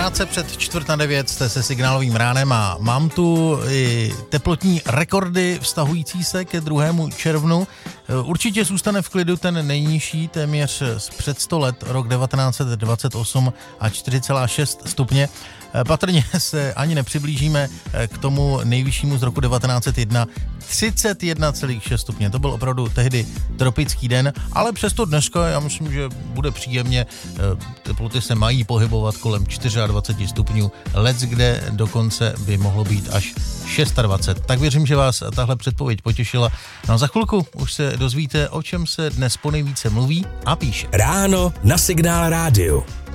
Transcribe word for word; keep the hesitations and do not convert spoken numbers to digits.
Krátce před čtvrt na devět jste se Signálovým ránem a mám tu i teplotní rekordy vztahující se ke druhému červnu. Určitě zůstane v klidu ten nejnižší, téměř před sto let, rok devatenáct set dvacet osm a čtyři celá šest stupně. Patrně se ani nepřiblížíme k tomu nejvyššímu z roku devatenáct set jedna, třicet jedna celá šest stupně. To byl opravdu tehdy tropický den, ale přesto dneska já myslím, že bude příjemně. Teploty se mají pohybovat kolem dvacet čtyři stupňů, leckde dokonce by mohlo být až dvacet šest. Tak věřím, že vás tahle předpověď potěšila. No a za chvilku už se dozvíte, o čem se dnes ponejvíce mluví a píše. Ráno na Signál rádiu.